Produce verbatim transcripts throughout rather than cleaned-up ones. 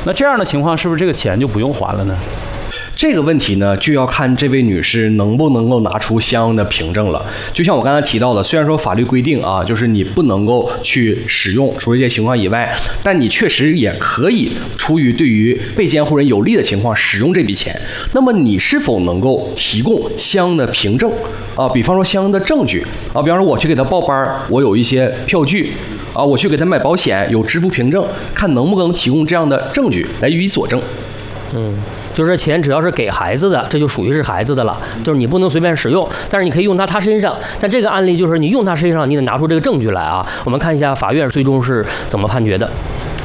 那这样的情况是不是这个钱就不用还了呢？ 这个问题呢，就要看这位女士能不能够拿出相应的凭证了。就像我刚才提到的，虽然说法律规定啊，就是你不能够去使用，除了这些情况以外，但你确实也可以出于对于被监护人有利的情况使用这笔钱。那么你是否能够提供相应的凭证啊？比方说相应的证据啊，比方说我去给他报班，我有一些票据啊，我去给他买保险，有支付凭证，看能不能提供这样的证据来予以佐证。 嗯。就是钱只要是给孩子的，这就属于是孩子的了，就是你不能随便使用，但是你可以用到他身上。但这个案例就是你用他身上，你得拿出这个证据来啊。我们看一下法院最终是怎么判决的。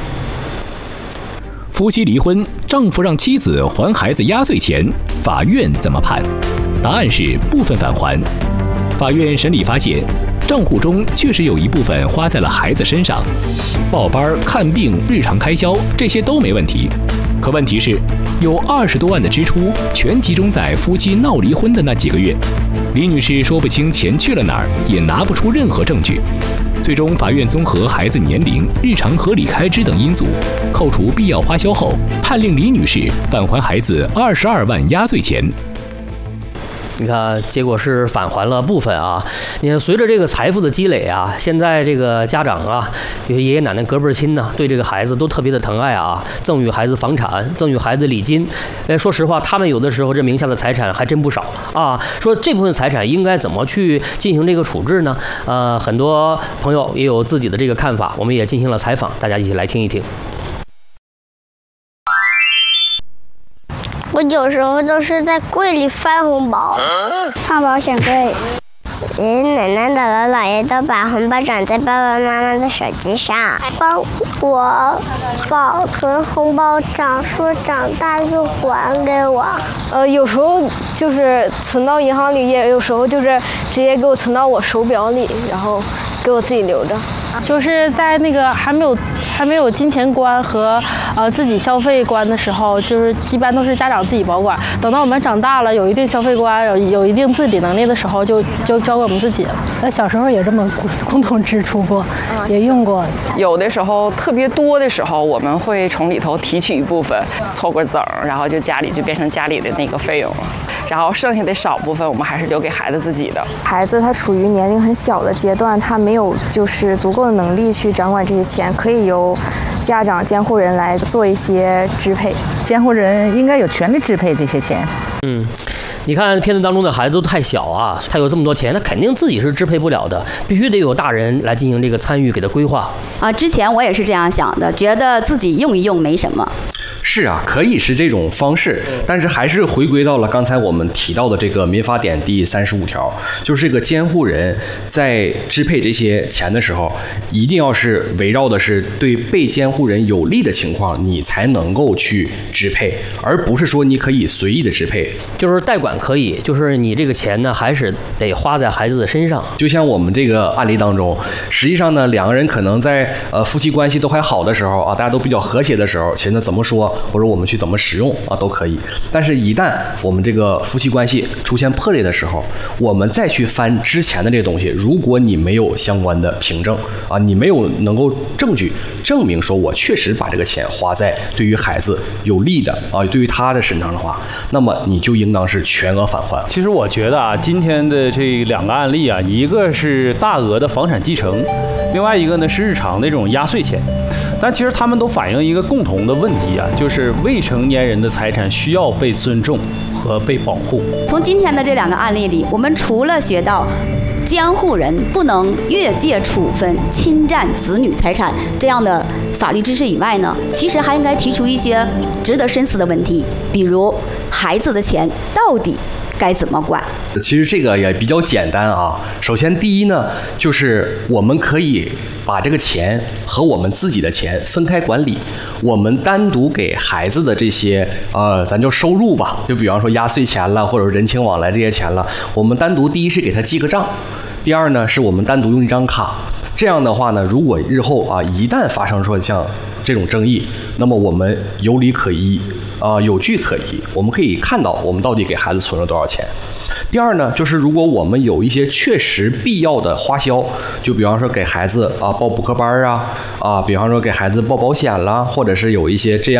夫妻离婚，丈夫让妻子还孩子压岁钱，法院怎么判？答案是部分返还。法院审理发现，账户中确实有一部分花在了孩子身上，报班、看病、日常开销这些都没问题。可问题是，有二十多万的支出全集中在夫妻闹离婚的那几个月，李女士说不清钱去了哪儿，也拿不出任何证据。最终，法院综合孩子年龄、日常合理开支等因素，扣除必要花销后，判令李女士返还孩子二十二万压岁钱。 你看，结果是返还了部分啊。你看，随着这个财富的积累啊，现在这个家长啊，有些爷爷奶奶、隔辈亲呢，对这个孩子都特别的疼爱啊，赠予孩子房产，赠予孩子礼金。哎，说实话，他们有的时候这名下的财产还真不少啊。说这部分财产应该怎么去进行这个处置呢？呃，很多朋友也有自己的这个看法，我们也进行了采访，大家一起来听一听。 我有时候都是在柜里翻红包，放保险柜。爷爷奶奶、姥姥姥爷都把红包转在爸爸妈妈的手机上，帮我保存红包，长说长大就还给我。 呃，有时候就是存到银行里，也有时候就是直接给我存到我手表里，然后给我自己留着。 就是在那个还没有还没有金钱观和呃自己消费观的时候，就是一般都是家长自己保管。等到我们长大了，有一定消费观，有有一定自理能力的时候，就就交给我们自己了。 那小时候也这么共同支出过，也用过。 有的时候特别多的时候，我们会从里头提取一部分，凑个整，然后就家里就变成家里的那个费用了。然后剩下的少部分，我们还是留给孩子自己的。 孩子他处于年龄很小的阶段，他没有就是足够的能力去掌管这些钱，可以由家长监护人来做一些支配。 监护人应该有权利支配这些钱。 嗯，你看片子当中的孩子都太小啊，他有这么多钱，他肯定自己是支配不了的，必须得有大人来进行这个参与，给他规划。 啊，之前我也是这样想的，觉得自己用一用没什么。 是啊，可以是这种方式，但是还是回归到了刚才我们提到的这个民法典第三十五条，就是这个监护人在支配这些钱的时候，一定要是围绕的是对被监护人有利的情况，你才能够去支配，而不是说你可以随意的支配。 就是代管可以，就是你这个钱呢，还是得花在孩子的身上。 就像我们这个案例当中，实际上呢，两个人可能在呃夫妻关系都还好的时候啊，大家都比较和谐的时候，其实呢怎么说，或者我们去怎么使用啊都可以。但是，一旦我们这个夫妻关系出现破裂的时候，我们再去翻之前的这个东西，如果你没有相关的凭证啊，你没有能够证据证明说我确实把这个钱花在对于孩子有利的啊，对于他的身上的话，那么你就应当是全额返还。 其实我觉得啊，今天的这两个案例啊，一个是大额的房产继承，另外一个呢是日常的这种压岁钱。但其实他们都反映一个共同的问题啊，就是未成年人的财产需要被尊重和被保护。 从今天的这两个案例里，我们除了学到监护人不能越界处分、侵占子女财产这样的法律知识以外呢，其实还应该提出一些值得深思的问题，比如孩子的钱到底该怎么管？ 其实这个也比较简单啊。首先，第一呢，就是我们可以把这个钱和我们自己的钱分开管理。我们单独给孩子的这些呃，咱就收入吧，就比方说压岁钱了，或者人情往来这些钱了，我们单独第一是给他记个账，第二呢是我们单独用一张卡。这样的话呢，如果日后啊一旦发生说像这种争议，那么我们有理可依啊、呃，有据可依，我们可以看到我们到底给孩子存了多少钱。第二呢，就是如果我们有一些确实必要的花销，就比方说给孩子啊报补课班啊啊，比方说给孩子报保险啦，或者是有一些这样。